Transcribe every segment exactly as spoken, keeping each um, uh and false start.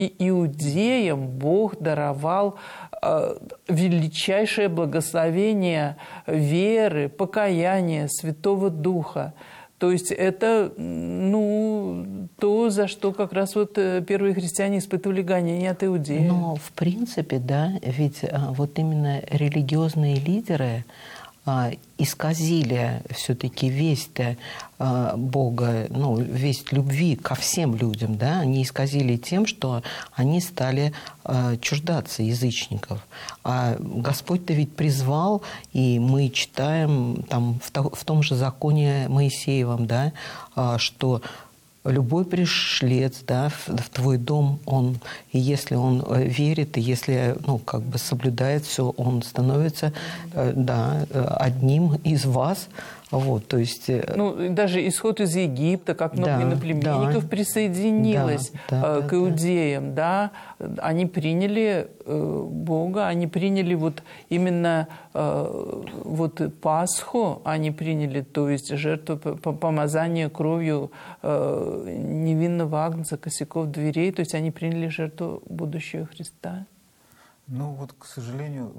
И иудеям Бог даровал э, величайшее благословение веры, покаяния, Святого Духа. То есть это, ну, то, за что как раз вот первые христиане испытывали гонения от иудеев. Но, в принципе, да, ведь а, вот именно религиозные лидеры а, исказили все-таки весть а, Бога, ну, весть любви ко всем людям, да, они исказили тем, что они стали а, чуждаться язычников. А Господь-то ведь призвал, и мы читаем там в, то, в том же законе Моисеевом, да, а, что любой пришлец, да, в, в твой дом, он, и если он верит, и если, ну, как бы соблюдает все, он становится, э, да, одним из вас. Вот, то есть... Ну, даже исход из Египта, как много да, иноплеменников да, присоединилось да, э, да, к иудеям, да. да, они приняли э, Бога, они приняли вот именно э, вот Пасху, они приняли, то есть жертву помазания кровью э, невинного агнца, косяков дверей, то есть они приняли жертву будущего Христа. Ну вот, к сожалению,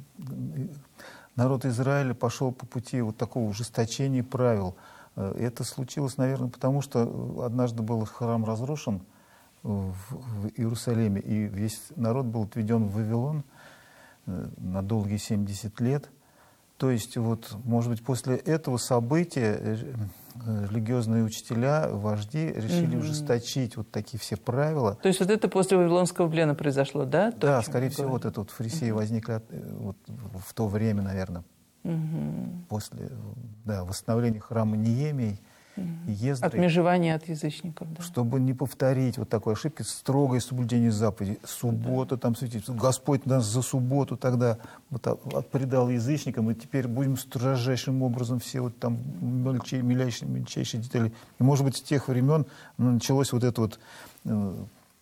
народ Израиля пошел по пути вот такого ужесточения правил. Это случилось, наверное, потому что однажды был храм разрушен в Иерусалиме, и весь народ был отведен в Вавилон на долгие семьдесят лет. То есть, вот, может быть, после этого события религиозные учителя, вожди решили mm-hmm. ужесточить вот такие все правила. То есть вот это после Вавилонского плена произошло, да? Да, то, скорее всего, вот это вот фарисеи mm-hmm. возникли от, вот, в то время, наверное, mm-hmm. после да, восстановления храма Неемии mm-hmm. и Ездры. Отмежевание от язычников, да. Чтобы не повторить вот такой ошибки, строгое соблюдение заповедей. Суббота да. там светить. Господь нас за субботу тогда вот предал язычникам, и теперь будем строжайшим образом все вот там мельчайшие, мельчайшие, мельчайшие детали. И, может быть, с тех времен началось вот это вот э,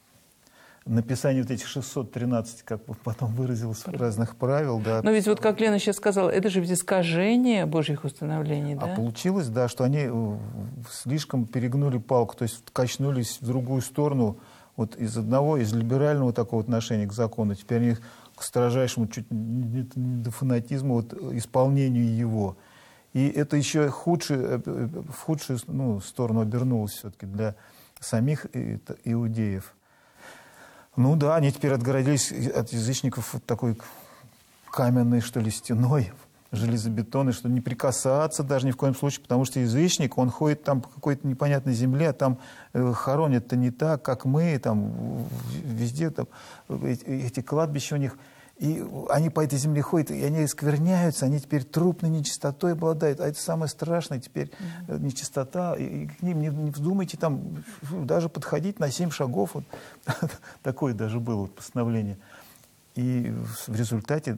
написание вот этих шестьсот тринадцать, как потом выразилось, разных правил. Да. Но ведь вот, как Лена сейчас сказала, это же ведь искажение Божьих установлений, да? А получилось, да, что они слишком перегнули палку, то есть качнулись в другую сторону, вот из одного, из либерального такого отношения к закону, теперь они к строжайшему, чуть не до фанатизма, вот, исполнению его. И это еще худшее, в худшую ну, сторону обернулось все-таки для самих иудеев. Ну да, они теперь отгородились от язычников вот такой каменной, что ли, стеной, железобетонной, что не прикасаться даже ни в коем случае, потому что язычник, он ходит там по какой-то непонятной земле, а там э, хоронят-то не так, как мы, там везде там, эти, эти кладбища у них, и они по этой земле ходят, и они скверняются, они теперь трупной нечистотой обладают, а это самое страшное теперь mm-hmm. нечистота, и, и к ним не, не вздумайте там даже подходить на семь шагов, вот. Такое даже было вот постановление. И в результате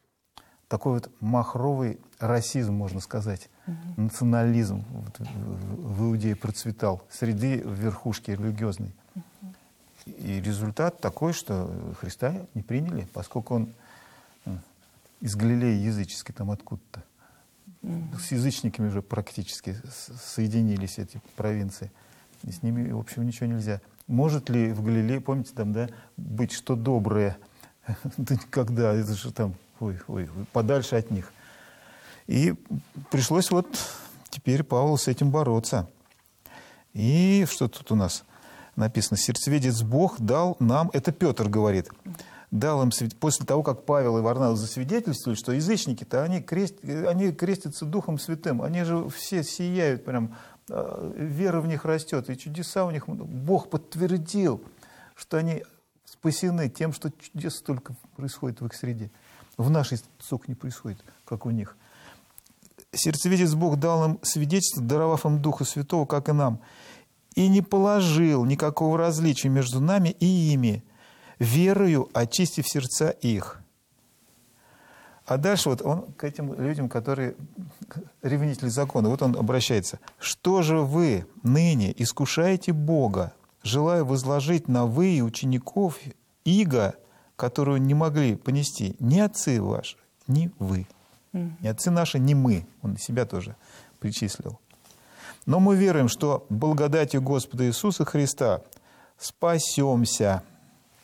такой вот махровый расизм, можно сказать, mm-hmm. национализм вот в, в Иудее процветал среди верхушки религиозной. Mm-hmm. И результат такой, что Христа не приняли, поскольку он из Галилеи языческой, там откуда-то. Mm-hmm. С язычниками уже практически соединились эти провинции. И с ними, в общем, ничего нельзя. Может ли в Галилее, помните, там, да, быть что доброе? Да никогда, это же там, ой, ой, подальше от них. И пришлось вот теперь Павлу с этим бороться. И что тут у нас написано? Сердцеведец Бог дал нам, это Петр говорит, дал им, после того, как Павел и Варнава засвидетельствовали, что язычники-то, они, крест, они крестятся Духом Святым, они же все сияют, прям, вера в них растет, и чудеса у них, Бог подтвердил, что они спасены тем, что чудес столько происходит в их среде. В нашей столько не происходит, как у них. Сердцеведец Бог дал им свидетельство, даровав им Духа Святого, как и нам, и не положил никакого различия между нами и ими, верою очистив сердца их. А дальше вот он к этим людям, которые ревнители закона, вот он обращается. «Что же вы ныне искушаете Бога, желая возложить на вы и учеников иго, которую не могли понести ни отцы ваши, ни вы». Ни отцы наши, ни мы. Он себя тоже причислил. «Но мы веруем, что благодатью Господа Иисуса Христа спасемся».